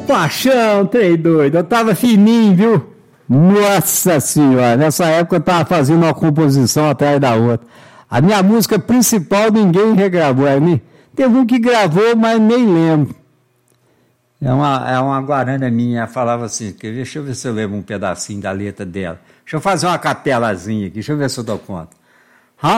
paixão, trem doido. Eu tava fininho, viu? Nossa senhora, nessa época eu tava fazendo uma composição atrás da outra. A minha música principal ninguém regravou. Teve um que gravou, mas nem lembro. É uma guarana minha, ela falava assim, deixa eu ver se eu lembro um pedacinho da letra dela. Deixa eu fazer uma capelazinha aqui, deixa eu ver se eu dou conta.